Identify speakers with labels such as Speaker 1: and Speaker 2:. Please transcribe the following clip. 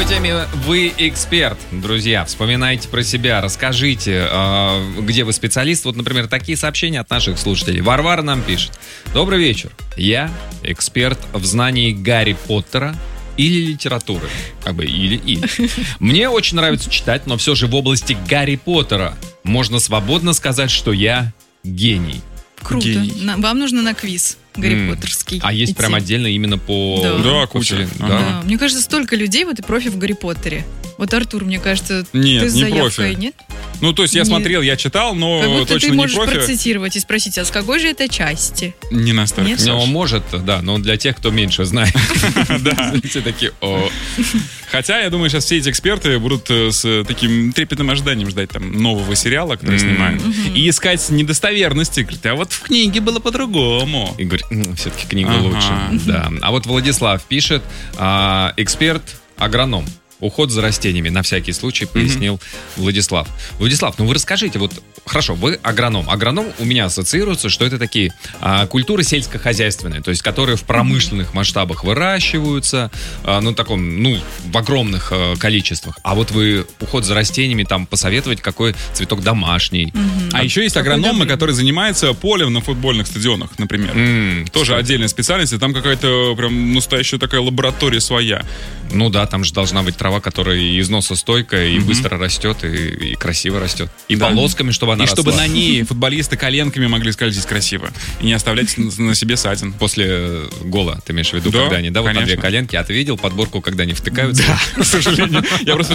Speaker 1: какой теме вы эксперт, друзья? Вспоминайте про себя, расскажите, где вы специалист. Вот, например, такие сообщения от наших слушателей. Варвара нам пишет. Добрый вечер. Я эксперт в знании Гарри Поттера или литературы. Как бы или. Мне очень нравится читать, но все же в области Гарри Поттера можно свободно сказать, что я гений.
Speaker 2: Круто. Вам нужно на квиз Гарри Поттерский.
Speaker 1: А есть
Speaker 2: идти.
Speaker 1: прям отдельно именно по...
Speaker 3: Да, куча.
Speaker 2: Да. Мне кажется, столько людей вот и профи в Гарри Поттере. Вот Артур, мне кажется,
Speaker 3: нет,
Speaker 2: ты с
Speaker 3: не
Speaker 2: заявкой,
Speaker 3: профи.
Speaker 2: нет?
Speaker 3: Ну, то есть я смотрел, я читал, но
Speaker 2: как будто
Speaker 3: точно
Speaker 2: ты
Speaker 3: не
Speaker 2: можешь
Speaker 3: профи.
Speaker 2: процитировать и спросить, а с какой же это части?
Speaker 3: Не настолько.
Speaker 2: Нет?
Speaker 1: Ну, может, да, но для тех, кто меньше знает.
Speaker 3: Да.
Speaker 1: Все такие, о.
Speaker 3: Хотя, я думаю, сейчас все эти эксперты будут с таким трепетным ожиданием ждать там нового сериала, который снимают. И искать недостоверности. Говорит, а вот в книге было по-другому.
Speaker 1: И говорит, все-таки книга лучше. Да. А вот Владислав пишет, эксперт-агроном. Уход за растениями, на всякий случай, пояснил Владислав. Владислав, ну вы расскажите, вот, хорошо, вы агроном. Агроном у меня ассоциируется, что это такие культуры сельскохозяйственные, то есть которые в промышленных масштабах выращиваются, в огромных количествах. А вот вы уход за растениями, там, посоветовать, какой цветок домашний.
Speaker 3: А еще есть агрономы, которые занимаются полем на футбольных стадионах, например. Тоже отдельная специальность, и там какая-то прям настоящая такая лаборатория своя.
Speaker 1: Ну да, там же должна быть трава, которая износостойкая и быстро растет, и красиво растет. И полосками, чтобы она росла.
Speaker 3: И чтобы на ней футболисты коленками могли скользить красиво. И не оставлять на себе ссадин.
Speaker 1: После гола, ты имеешь в виду, когда они, вот на две коленки. А ты видел подборку, когда они втыкаются?
Speaker 3: Да, к сожалению. Я просто